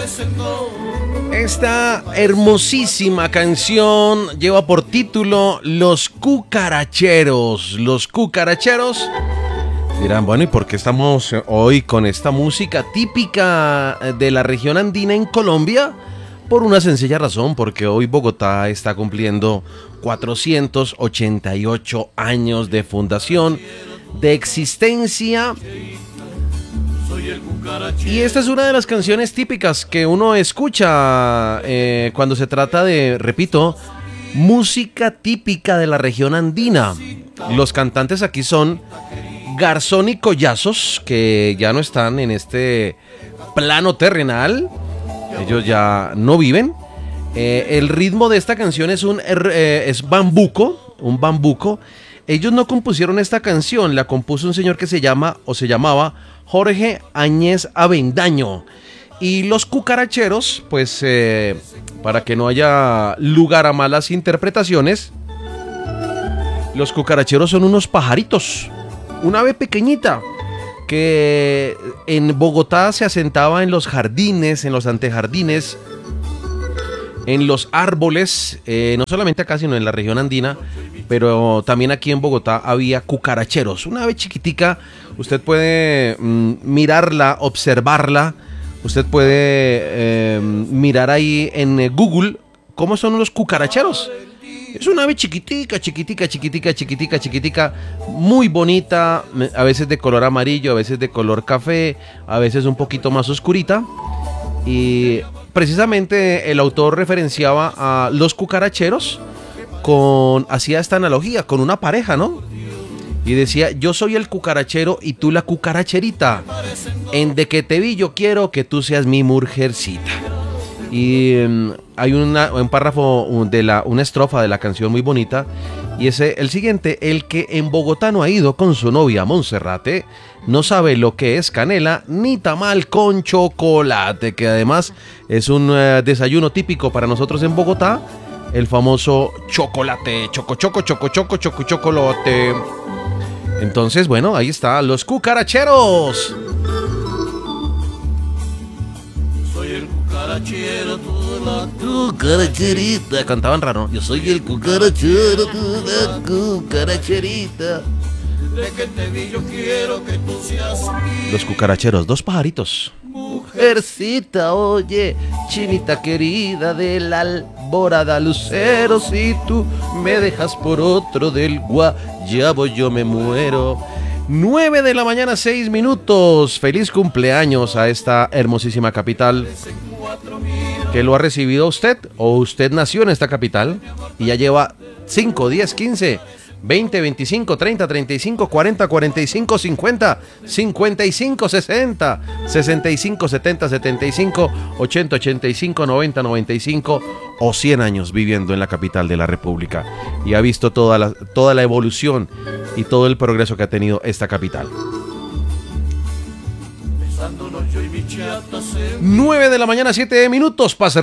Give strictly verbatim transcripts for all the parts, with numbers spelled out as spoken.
Esta hermosísima canción lleva por título Los Cucaracheros. Los Cucaracheros. Dirán, bueno, ¿y por qué estamos hoy con esta música típica de la región andina en Colombia? Por una sencilla razón, porque hoy Bogotá está cumpliendo cuatrocientos ochenta y ocho años de fundación, de existencia. Y esta es una de las canciones típicas que uno escucha eh, cuando se trata de, repito, música típica de la región andina. Los cantantes aquí son Garzón y Collazos, que ya no están en este plano terrenal. Ellos ya no viven. Eh, el ritmo de esta canción es un eh, es bambuco, un bambuco. Ellos no compusieron esta canción, la compuso un señor que se llama o se llamaba Jorge Áñez Avendaño. Y los cucaracheros, pues eh, para que no haya lugar a malas interpretaciones, los cucaracheros son unos pajaritos, una ave pequeñita que en Bogotá se asentaba en los jardines, en los antejardines, en los árboles, eh, no solamente acá sino en la región andina, pero también aquí en Bogotá había cucaracheros, una ave chiquitica. Usted puede mm, mirarla, observarla, usted puede eh, mirar ahí en eh, Google cómo son los cucaracheros. Es una ave chiquitica, chiquitica, chiquitica, chiquitica, chiquitica, muy bonita, a veces de color amarillo, a veces de color café, a veces un poquito más oscurita. Y precisamente el autor referenciaba a los cucaracheros con, hacía esta analogía con una pareja, ¿no? Y decía, yo soy el cucarachero y tú la cucaracherita. En de que te vi yo quiero que tú seas mi mujercita. Y um, hay una, un párrafo de la, una estrofa de la canción muy bonita. Y ese, el siguiente, el que en Bogotá no ha ido con su novia Monserrate, no sabe lo que es canela ni tamal con chocolate, que además es un uh, desayuno típico para nosotros en Bogotá, el famoso chocolate, choco choco, choco choco, choco chocolate. Entonces, bueno, ahí está, los cucaracheros. Soy el cucarachero, tú la cucaracherita. Cantaban raro. Yo soy el cucarachero, tú la cucaracherita. De que te vi yo quiero que tú seas mi Los cucaracheros, dos pajaritos. mujercita. Oye, chinita querida de la alborada, lucero, si tú me dejas por otro del guayabo yo me muero. nueve de la mañana, seis minutos. Feliz cumpleaños a esta hermosísima capital que lo ha recibido usted, o usted nació en esta capital y ya lleva cinco, diez, quince, veinte, veinticinco, treinta, treinta y cinco, cuarenta, cuarenta y cinco, cincuenta, cincuenta y cinco, sesenta, sesenta y cinco, setenta, setenta y cinco, ochenta, ochenta y cinco, noventa, noventa y cinco o cien años viviendo en la capital de la República y ha visto toda la, toda la evolución y todo el progreso que ha tenido esta capital. nueve de la mañana, siete minutos. Pasa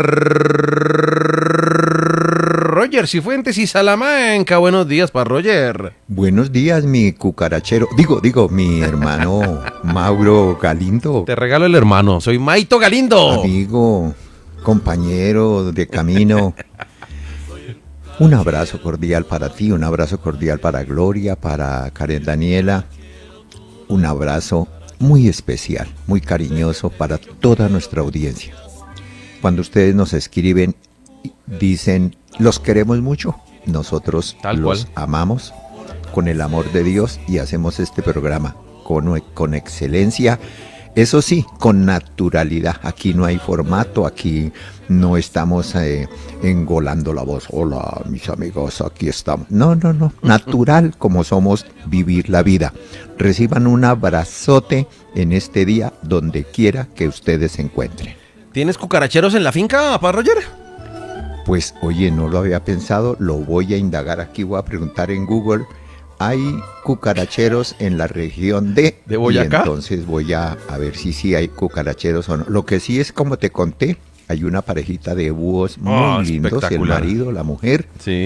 Roger Cifuentes y Salamanca. Buenos días para Roger. Buenos días, mi cucarachero. Digo, digo, mi hermano Mauro Galindo. Te regalo el hermano. Soy Maito Galindo. Amigo, compañero de camino. Un abrazo cordial para ti, un abrazo cordial para Gloria, para Karen Daniela. Un abrazo muy especial, muy cariñoso para toda nuestra audiencia. Cuando ustedes nos escriben, dicen, los queremos mucho, nosotros Tal los cual. amamos con el amor de Dios y hacemos este programa con, con excelencia, eso sí, con naturalidad. Aquí no hay formato, aquí no estamos eh, engolando la voz. Hola, mis amigos, aquí estamos. No, no, no, natural como somos, vivir la vida. Reciban un abrazote en este día donde quiera que ustedes se encuentren. ¿Tienes cucaracheros en la finca, para Roger? Pues, oye, no lo había pensado, lo voy a indagar aquí, voy a preguntar en Google. Hay cucaracheros en la región de... ¿De Boyacá? Y entonces voy a, a ver si sí hay cucaracheros o no. Lo que sí es, como te conté, hay una parejita de búhos muy Oh, lindos, el espectacular. marido, la mujer. Sí.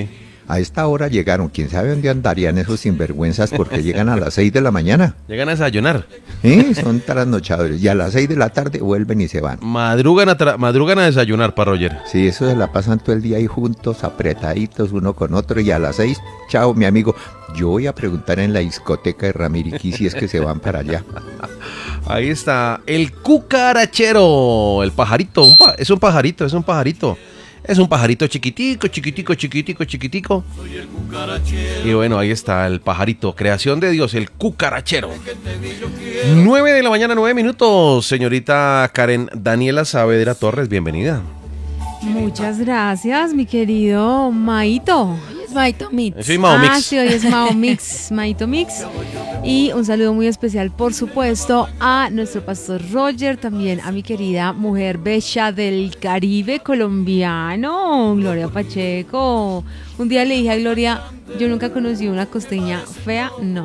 A esta hora llegaron, quién sabe dónde andarían esos sinvergüenzas porque llegan a las seis de la mañana. Llegan a desayunar. ¿Eh? Son trasnochadores y a las seis de la tarde vuelven y se van. Madrugan a, tra- madrugan a desayunar para Roger. Sí, eso se la pasan todo el día ahí juntos, apretaditos uno con otro y a las seis, chao mi amigo. Yo voy a preguntar en la discoteca de Ramiriquí si es que se van para allá. Ahí está, el cucarachero, el pajarito, un pa- es un pajarito, es un pajarito. Es un pajarito chiquitico, chiquitico, chiquitico, chiquitico. Y bueno, ahí está el pajarito, creación de Dios, el cucarachero. Nueve de la mañana, nueve minutos. Señorita Karen Daniela Saavedra Torres, bienvenida. Muchas gracias, mi querido Maito. Es Maito Mix. Soy Mao Mix. Ah, sí, hoy es Mao Mix, Maito Mix. Y un saludo muy especial, por supuesto, a nuestro pastor Roger, también a mi querida mujer bella del Caribe colombiano, Gloria Pacheco. Un día le dije a Gloria, yo nunca conocí una costeña fea, no.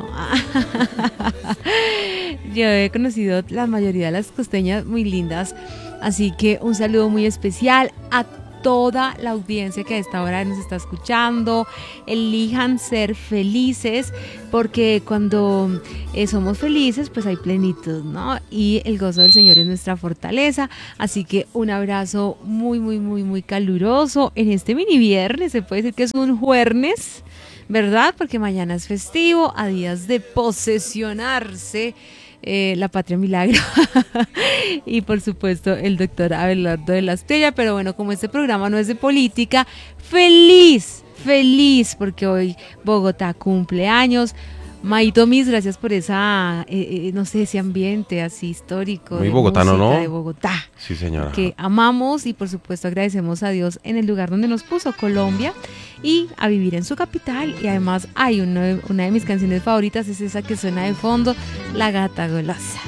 Yo he conocido la mayoría de las costeñas muy lindas, así que un saludo muy especial a toda la audiencia que a esta hora nos está escuchando. Elijan ser felices, porque cuando eh, somos felices pues hay plenitud, ¿no? Y el gozo del Señor es nuestra fortaleza, así que un abrazo muy muy muy muy caluroso en este mini viernes, se puede decir que es un jueves, ¿verdad? Porque mañana es festivo, a días de posesionarse Eh, la Patria Milagro y por supuesto el doctor Abelardo de la Estrella. Pero bueno, como este programa no es de política, feliz, feliz porque hoy Bogotá cumple años. Maito Mis, gracias por esa, eh, eh, no sé, ese ambiente así histórico. Muy de bogotano, música, ¿no? De Bogotá. Sí, señora. Que amamos y por supuesto agradecemos a Dios en el lugar donde nos puso, Colombia, y a vivir en su capital. Y además hay uno, una de mis canciones favoritas, es esa que suena de fondo, La Gata Golosa.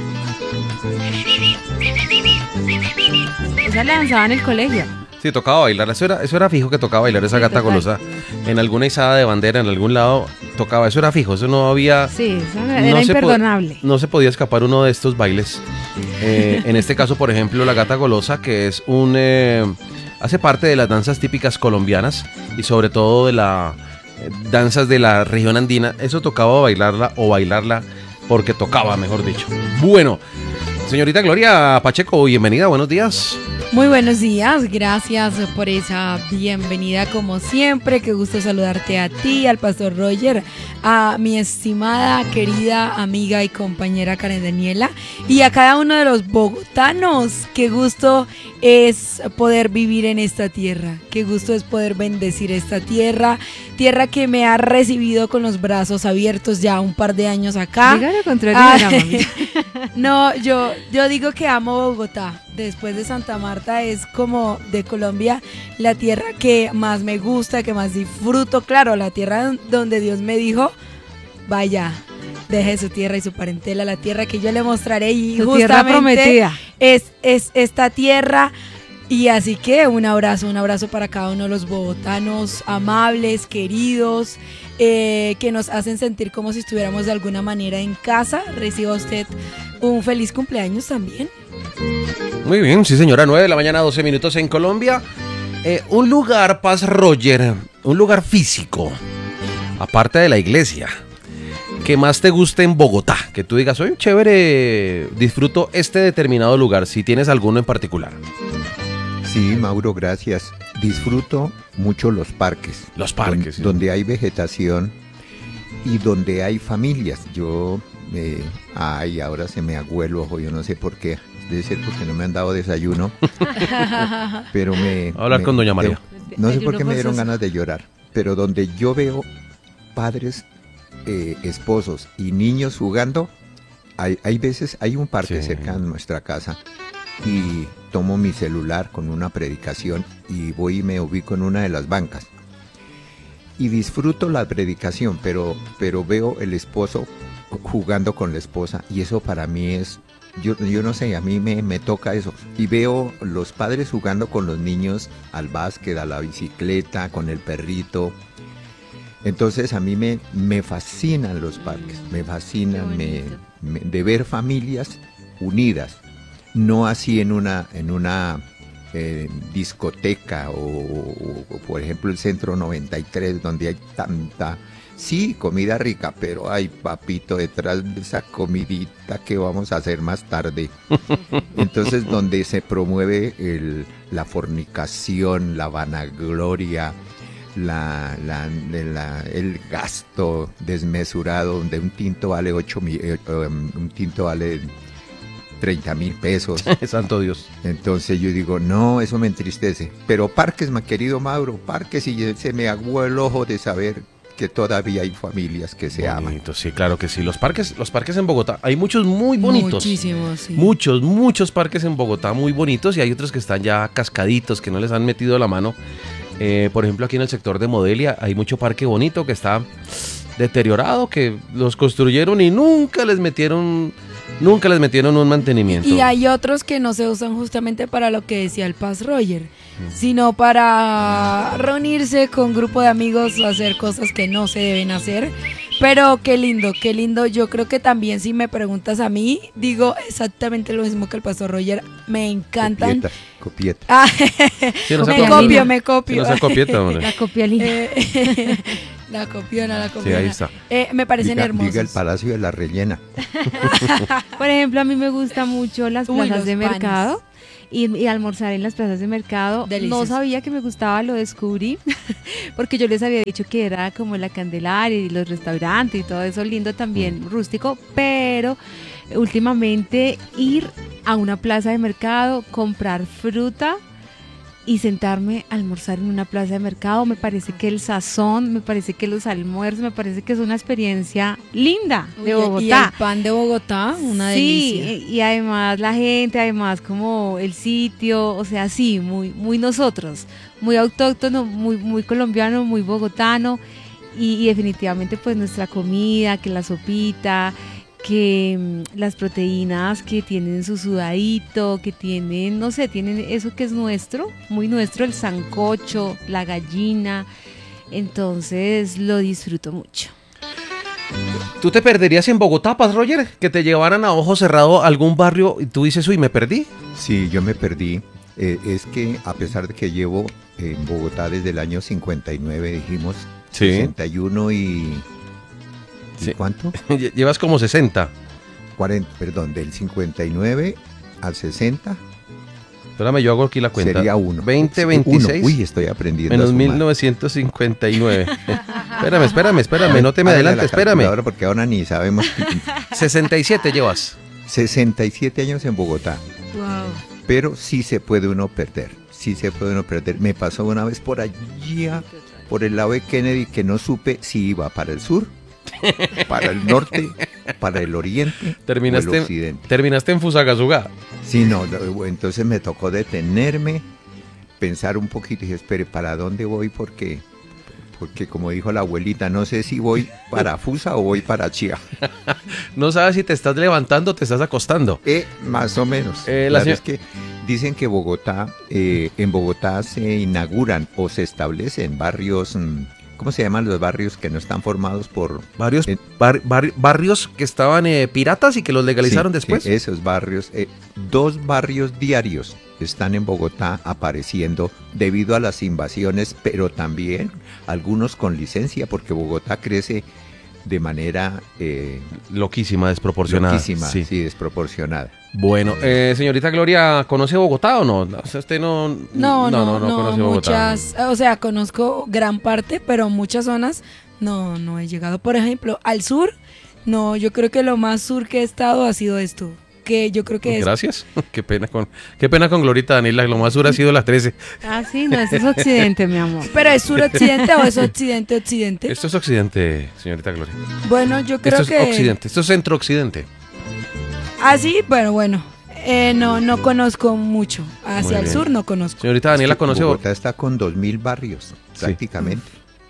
Esa la danzaba en el colegio. Sí, tocaba bailar, eso era, eso era fijo que tocaba bailar esa Sí, gata total. golosa. En alguna izada de bandera, en algún lado, tocaba, eso era fijo, eso no había... Sí, eso era no se po- imperdonable. no se podía escapar uno de estos bailes. Eh, en este caso, por ejemplo, la gata golosa, que es un... Eh, hace parte de las danzas típicas colombianas y sobre todo de las eh, danzas de la región andina. Eso tocaba bailarla o bailarla porque tocaba, mejor dicho. Bueno, señorita Gloria Pacheco, bienvenida, buenos días. Muy buenos días, gracias por esa bienvenida como siempre. Qué gusto saludarte a ti, al pastor Roger, a mi estimada, querida amiga y compañera Karen Daniela y a cada uno de los bogotanos. Qué gusto es poder vivir en esta tierra, qué gusto es poder bendecir esta tierra, tierra que me ha recibido con los brazos abiertos ya un par de años acá. Diga lo contrario, Ah, de la mami. No, yo, yo digo que amo Bogotá. Después de Santa Marta es como de Colombia la tierra que más me gusta, que más disfruto. Claro, la tierra donde Dios me dijo, vaya, deje su tierra y su parentela, la tierra que yo le mostraré y Tu tierra justamente prometida. es, es esta tierra. Y así que un abrazo, un abrazo para cada uno de los bogotanos amables, queridos, eh, que nos hacen sentir como si estuviéramos de alguna manera en casa. Reciba usted un feliz cumpleaños también. Muy bien, sí señora, nueve de la mañana, doce minutos en Colombia. Eh, un lugar, Paz Roger, un lugar físico, aparte de la iglesia, que más te guste en Bogotá, que tú digas, oye, chévere, disfruto este determinado lugar, si tienes alguno en particular. Sí, Mauro, gracias. Disfruto mucho los parques. Los parques, don- sí. Donde hay vegetación y donde hay familias. Yo, eh, ay, ahora se me aguó el ojo, yo no sé por qué. Debe ser porque no me han dado desayuno. Pero me... Voy a hablar me- con doña María. No sé por qué Desayuno me dieron forzoso. ganas de llorar. Pero donde yo veo padres, eh, esposos y niños jugando, hay, hay veces, hay un parque Sí. cerca de nuestra casa y tomo mi celular con una predicación y voy y me ubico en una de las bancas. Y disfruto la predicación, pero, pero veo el esposo jugando con la esposa y eso para mí es, yo, yo no sé, a mí me, me toca eso. Y veo los padres jugando con los niños al básquet, a la bicicleta, con el perrito. Entonces a mí me, me fascinan los parques, me fascinan me, me- de ver familias unidas, no así en una, en una eh, discoteca o, o, o, por ejemplo, el Centro noventa y tres, donde hay tanta, sí, comida rica, pero hay papito detrás de esa comidita que vamos a hacer más tarde. Entonces, donde se promueve el, la fornicación, la vanagloria, La, la, la, el gasto desmesurado, donde un tinto vale ocho mil, eh, um, un tinto vale treinta mil pesos. Santo Dios. Entonces yo digo, no, eso me entristece. Pero Parques, mi querido Mauro, Parques, y se me aguó el ojo de saber que todavía hay familias que se aman. Bonito, sí, claro que sí. Los parques, los parques en Bogotá, hay muchos muy bonitos. Muchísimos, sí. Muchos, muchos parques en Bogotá muy bonitos y hay otros que están ya cascaditos, que no les han metido la mano. Eh, por ejemplo, aquí en el sector de Modelia hay mucho parque bonito que está deteriorado, que los construyeron y nunca les metieron, nunca les metieron un mantenimiento. Y hay otros que no se usan justamente para lo que decía el Paz Roger, sino para reunirse con un grupo de amigos o hacer cosas que no se deben hacer. Pero qué lindo, qué lindo. Yo creo que también, si me preguntas a mí, digo exactamente lo mismo que el Pastor Roger. Me encantan. Copieta, copieta. Ah, Sí, no me sea copio, copieta. me Sí, copio. no sea copieta, hombre. La copia linda. Eh, la copiona, la copiona. ahí está. Eh, me parecen diga, hermosos. diga el Palacio de la Rellena. Por ejemplo, a mí me gusta mucho las Uy, plazas los de panes. mercado y, y almorzar en las plazas de mercado. Delicioso. No sabía que me gustaba, lo descubrí, porque yo les había dicho que era como la Candelaria y los restaurantes y todo eso lindo también, rústico, pero últimamente ir a una plaza de mercado, comprar fruta y sentarme a almorzar en una plaza de mercado, me parece que el sazón, me parece que los almuerzos, me parece que es una experiencia linda de Uy, Bogotá. Y el pan de Bogotá, una Sí, delicia. y además la gente, además como el sitio, o sea, sí, muy, muy nosotros, muy autóctono, muy, muy colombiano, muy bogotano, y, y definitivamente pues nuestra comida, que la sopita, que mm, las proteínas que tienen su sudadito, que tienen, no sé, tienen eso que es nuestro, muy nuestro, el sancocho, la gallina, entonces lo disfruto mucho. ¿Tú te perderías en Bogotá, Paz Roger? Que te llevaran a ojo cerrado a algún barrio y tú dices, uy, me perdí. Sí, yo me perdí. Eh, es que a pesar de que llevo en Bogotá desde el año cincuenta y nueve, dijimos, Sí. sesenta y uno y... ¿y Sí. cuánto? Lle- Llevas como sesenta. cuarenta, perdón, del cincuenta y nueve al sesenta Espérame, yo hago aquí la cuenta. sería uno. veinte, Sí, veintiséis. uno. Uy, estoy aprendiendo Menos a sumar. mil novecientos cincuenta y nueve. espérame, espérame, espérame, no te me Hágale a la adelantes, espérame. calculadora porque ahora ni sabemos. sesenta y siete llevas. sesenta y siete años en Bogotá, Wow. pero sí se puede uno perder, sí se puede uno perder. Me pasó una vez por allá, por el lado de Kennedy, que no supe si iba para el sur, para el norte, para el oriente o el Terminaste, occidente. terminaste en Fusagasugá. Sí, no, no, entonces me tocó detenerme, pensar un poquito y dije, espere, ¿para dónde voy? Porque, porque como dijo la abuelita, no sé si voy para Fusa o voy para Chía. No sabes si te estás levantando o te estás acostando. Eh, más o menos. Eh, la Claro, señora- es que dicen que Bogotá, eh, en Bogotá se inauguran o se establecen barrios, mm, ¿cómo se llaman los barrios que no están formados por... Varios Eh, bar- bar- barrios que estaban eh, piratas y que los legalizaron Sí, después. sí, esos barrios, eh, dos barrios diarios están en Bogotá apareciendo debido a las invasiones, pero también algunos con licencia, porque Bogotá crece de manera eh, Loquísima, desproporcionada. loquísima, Sí. sí, desproporcionada. Bueno, eh, señorita Gloria, ¿conoce Bogotá o no? O sea, usted no, No, no, no, conoce Bogotá. muchas, o sea, conozco gran parte, pero muchas zonas no, no he llegado. Por ejemplo, al sur, no, yo creo que lo más sur que he estado ha sido esto, que yo creo que es Gracias. qué pena con qué pena con Glorita Daniela, lo más duro ha sido las trece. Ah, sí, no, ese es occidente, mi amor. ¿Pero es sur-occidente o es occidente-occidente? Esto es occidente, señorita Gloria. Bueno, yo creo Esto que... es occidente, esto es centro-occidente. Ah, sí, bueno, bueno. Eh, no, no conozco mucho. Muy Hacia el bien. sur no conozco. Señorita Daniela, Es que ¿conoce Bogotá? Bogotá está con dos mil barrios, prácticamente.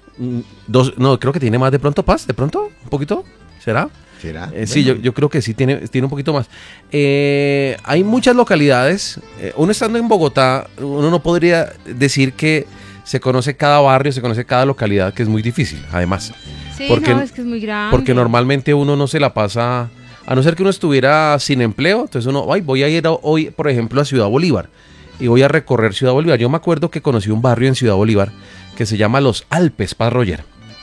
Dos, no, creo que tiene más de pronto, Paz, de pronto, un poquito, ¿será? ¿Será? Eh, sí, yo, Bueno, yo creo que sí tiene, tiene un poquito más. Eh, hay muchas localidades. eh, uno estando en Bogotá, uno no podría decir que se conoce cada barrio, se conoce cada localidad, que es muy difícil, además. Sí, Porque- no, es que es muy grande. Porque normalmente uno no se la pasa, a no ser que uno estuviera sin empleo, entonces uno, ay, voy a ir a- hoy, por ejemplo, a Ciudad Bolívar. y voy a recorrer Ciudad Bolívar. Yo me acuerdo que conocí un barrio en Ciudad Bolívar que se llama Los Alpes, Paz Roger.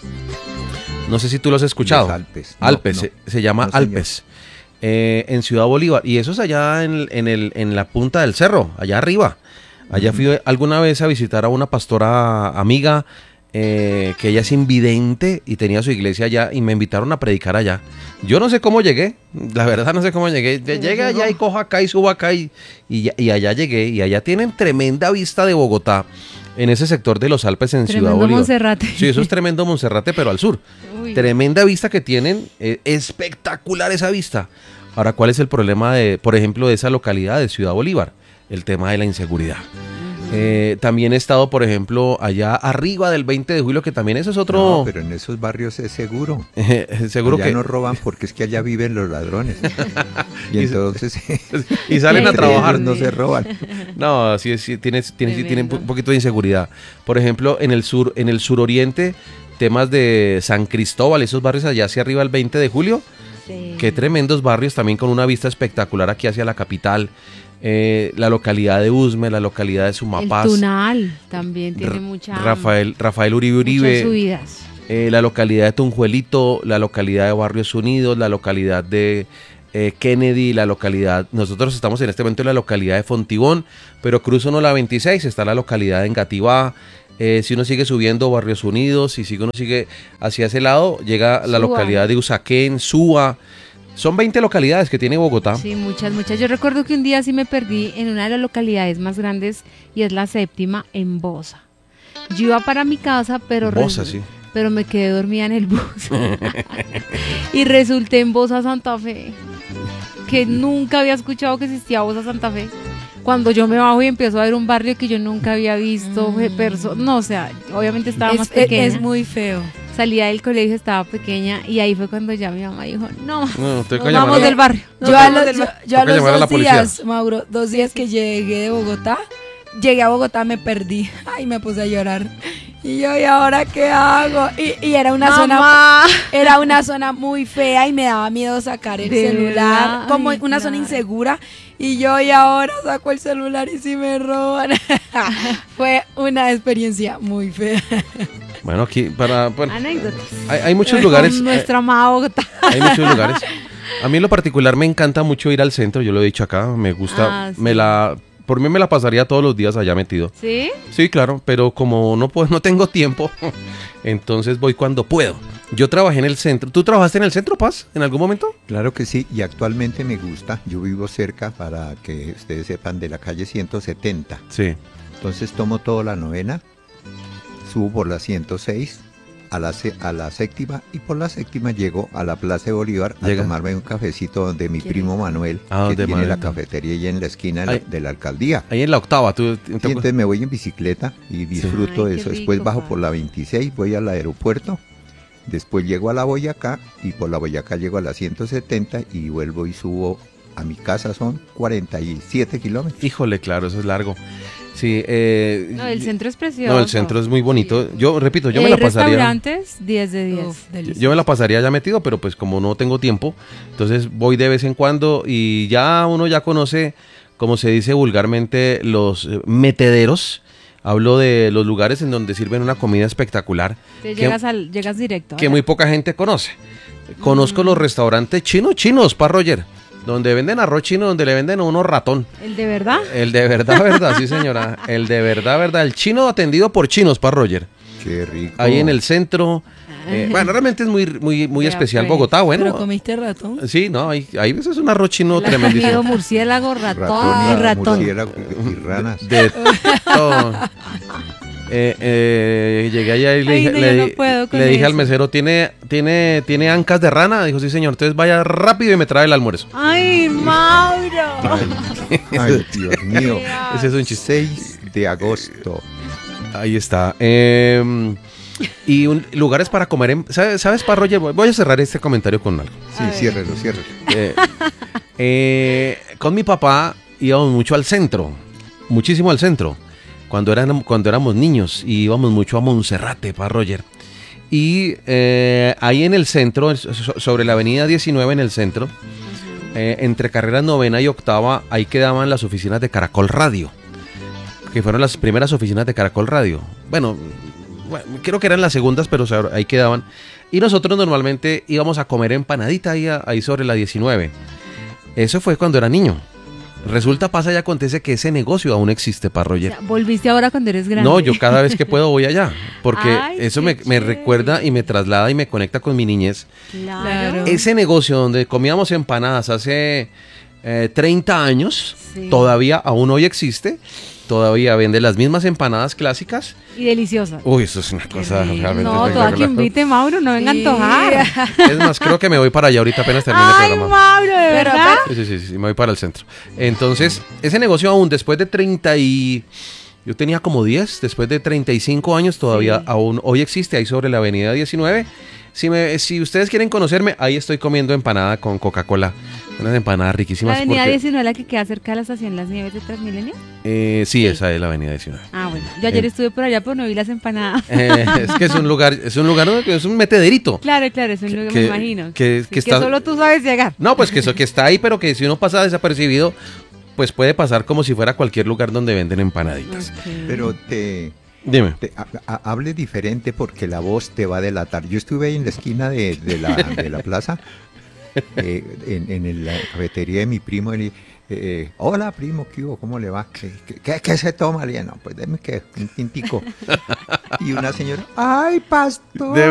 No sé si tú lo has escuchado. Los Alpes. No, Alpes, no. Se, se llama No, señor. Alpes. Eh, en Ciudad Bolívar. Y eso es allá en, en, el, en la punta del cerro, allá arriba. Allá fui alguna vez a visitar a una pastora amiga eh, que ella es invidente y tenía su iglesia allá y me invitaron a predicar allá. Yo no sé cómo llegué, la verdad no sé cómo llegué. Llegué allá y cojo acá y subo acá y, y, ya- y allá llegué. Y allá tienen tremenda vista de Bogotá en ese sector de los Alpes en Ciudad Tremendo Bolívar. Monserrate. Sí, eso es tremendo Monserrate, pero al sur. Uy. Tremenda vista que tienen, eh, espectacular esa vista. Ahora, ¿cuál es el problema de, por ejemplo, de esa localidad de Ciudad Bolívar? El tema de la inseguridad. Eh, también he estado, por ejemplo, allá arriba del veinte de julio, que también eso es No, otro... pero en esos barrios es seguro. seguro allá que... no roban porque es que allá viven los ladrones. Y entonces y salen a entre trabajar. ellos no se roban. No, sí, sí, tiene, tiene, sí, tiene un Tremendo. poquito de inseguridad. Por ejemplo, en el sur, en el suroriente, temas de San Cristóbal, esos barrios allá hacia arriba el veinte de julio, Sí. qué tremendos barrios también con una vista espectacular aquí hacia la capital. Eh, la localidad de Usme, la localidad de El Sumapaz, Tunal también tiene Ra- mucha, Rafael, Rafael Uribe muchas Uribe, subidas. eh, la localidad de Tunjuelito, la localidad de Barrios Unidos, la localidad de eh, Kennedy, la localidad, nosotros estamos en este momento en la localidad de Fontibón, pero cruzo uno la veintiséis, está la localidad de Engativá. Eh, si uno sigue subiendo Barrios Unidos y si uno sigue hacia ese lado, llega a la Suba. localidad de Usaquén, Suba. Son veinte localidades que tiene Bogotá. Sí, muchas, muchas. Yo recuerdo que un día sí me perdí en una de las localidades más grandes y es la séptima, en Bosa. Yo iba para mi casa, pero, Bosa, resu- sí. pero me quedé dormida en el bus. Y resulté en Bosa, Santa Fe, que nunca había escuchado que existía Bosa, Santa Fe. Cuando yo me bajo y empiezo a ver un barrio que yo nunca había visto, personas, no, o sea, obviamente estaba Es, más es- pequeña. es muy feo. Salía del colegio, estaba pequeña y ahí fue cuando ya mi mamá dijo, no, No, usted nos que vamos llamar a- del barrio. nos Yo a, vamos los, del yo, barrio. yo a Toca los llamar a la dos policía. días, Mauro, dos días que llegué de Bogotá, llegué a Bogotá, me perdí. Ay, me puse a llorar. Y yo, ¿y ahora qué hago? Y, y era una zona Mamá. era una zona muy fea y me daba miedo sacar el ¿De celular, verdad? como Ay, una zona claro. insegura. Y yo, y ahora saco el celular y si me roban. Fue una experiencia muy fea. Bueno, aquí para, para- Anécdotas. hay, hay muchos lugares. Con eh, nuestra amada Bogotá. Hay muchos lugares. A mí en lo particular me encanta mucho ir al centro, yo lo he dicho acá, me gusta, Ah, sí. me la, por mí me la pasaría todos los días allá metido. ¿Sí? Sí, claro, pero como no puedo, no tengo tiempo, entonces voy cuando puedo. Yo trabajé en el centro. ¿Tú trabajaste en el centro, Paz, en algún momento? Claro que sí, y actualmente me gusta. Yo vivo cerca, para que ustedes sepan, de la calle ciento setenta. Sí. Entonces tomo toda la novena, subo por la ciento seis a la, se- a la séptima y por la séptima llego a la Plaza de Bolívar a Llega. tomarme un cafecito donde mi Qué primo Manuel, Ah, que donde tiene la Manuel. cafetería ahí en la esquina de la, Ay. de la alcaldía. Ahí en la octava, tú. ¿te Y acuerdas? entonces me voy en bicicleta y disfruto Ay, de qué eso. Después rico, bajo pa. por la veintiséis, voy al aeropuerto. Después llego a la Boyacá y por la Boyacá llego a la ciento setenta y vuelvo y subo a mi casa. Son cuarenta y siete kilómetros. Híjole, claro, eso es largo. Sí, eh, No, el centro es precioso. no, el centro es muy bonito. Yo repito, yo Y me hay la pasaría. restaurantes, diez de diez. Uf, Yo, delicioso. yo me la pasaría ya metido, pero pues como no tengo tiempo, entonces voy de vez en cuando y ya uno ya conoce, como se dice vulgarmente, los eh, metederos. Hablo de los lugares en donde sirven una comida espectacular Te que- llegas, al, llegas directo. que allá. muy poca gente conoce. Conozco los restaurantes chinos, chinos, pa' Roger, donde venden arroz chino, donde le venden a uno ratón. ¿El de verdad? El de verdad, verdad, sí señora. El de verdad, verdad. El chino atendido por chinos, pa' Roger. Qué rico. Ahí en el centro. eh, bueno, realmente es muy, muy, muy Ya, especial pues. Bogotá, bueno. Pero comiste ratón. Sí, no, hay, hay veces un arroz chino Le has tremendísimo. comido murciélago, ratón, Ratón, y ratón. murciélago y ranas. De todo. Eh, eh, llegué allá y le Ay, dije, no, le, yo no di- puedo con le dije al eso. mesero, ¿tiene, tiene, ¿tiene ancas de rana? Dijo, sí señor, entonces vaya rápido y me trae el almuerzo. ¡Ay, Mauro! Ay, Dios mío. Ese es un chiste. seis de agosto. Ahí está. Eh, y un- lugares para comer. En, ¿Sabes, sabes para Roger? Voy voy a cerrar este comentario con algo. Sí, ciérrelo, ciérrelo. Eh, eh, con mi papá íbamos mucho al centro, muchísimo al centro, cuando, eran, cuando éramos niños, y íbamos mucho a Monserrate, para Roger. Y eh, ahí en el centro, so- sobre la avenida diecinueve en el centro, eh, entre carreras novena y octava, ahí quedaban las oficinas de Caracol Radio. que fueron las primeras oficinas de Caracol Radio. Bueno, bueno creo que eran las segundas, pero ahí quedaban. Y nosotros normalmente íbamos a comer empanadita ahí, ahí sobre la diecinueve. Eso fue cuando era niño. Resulta, pasa y acontece que ese negocio aún existe, para Roger. O sea, ¿volviste ahora cuando eres grande? No, yo cada vez que puedo voy allá, porque Ay, eso qué me, me chévere. recuerda y me traslada y me conecta con mi niñez. Claro. Ese negocio donde comíamos empanadas hace eh, treinta años, Sí. todavía aún hoy existe, todavía vende las mismas empanadas clásicas. Y deliciosa. Uy, eso es una cosa rico. realmente No, toda que espectacular. invite, Mauro, no venga Sí. a antojar. Es más, creo que me voy para allá ahorita apenas termine Ay, el programa. Mauro, ¿de Pero, verdad? Sí, sí, sí, sí, me voy para el centro. Entonces, ese negocio aún después de treinta y... Yo tenía como diez, después de treinta y cinco años todavía Sí. aún hoy existe ahí sobre la avenida diecinueve. Si, me, si ustedes quieren conocerme, ahí estoy comiendo empanada con Coca-Cola. Unas empanadas La riquísimas. avenida porque- diecinueve, la que queda cerca de la estación Las Nieves de Transmilenio. Eh, sí, esa es la avenida diecinueve. Ah, bueno. Yo ayer Eh. estuve por allá, pero no vi las empanadas. Eh, es que es un lugar, es un lugar, donde- es un metederito. Claro, claro, es un lugar, que- me imagino. que- Sí, que está- solo tú sabes llegar. No, pues que eso que está ahí, pero que si uno pasa desapercibido, pues puede pasar como si fuera cualquier lugar donde venden empanaditas. Ok. Pero te, Dime. te- ha- ha- hable diferente porque la voz te va a delatar. Yo estuve ahí en la esquina de, de la, de la plaza, eh, en, en el- la cafetería de mi primo. Y, eh, hola primo, ¿qué hubo? ¿Cómo le va? ¿Qué, qué- qué- qué se toma? Le dije, no, pues deme que un tintico. Y una señora, ay pastor. De